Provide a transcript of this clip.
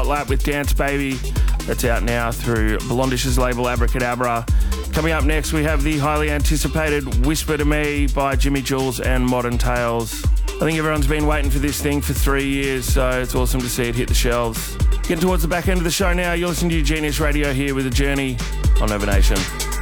Hot Lap with Dance Baby. That's out now through Blondish's label Abracadabra. Coming up next, we have the highly anticipated Whisper to Me by Jimmy Jules and Modern Tales. I think everyone's been waiting for this thing for 3 years, so it's awesome to see it hit the shelves. Getting towards the back end of the show now, you're listening to Genius Radio here with A Journey on Nova Nation.